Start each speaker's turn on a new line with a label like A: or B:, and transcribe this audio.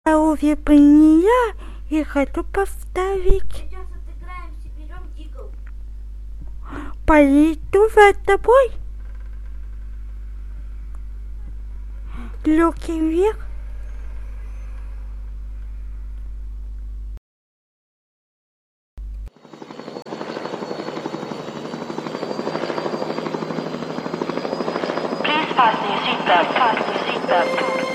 A: Уведомления и хочу поставить.
B: Сейчас отыграемся, берем Дигл.
A: Поеду за тобой. Руки вверх.
C: Please fasten your seatbelt.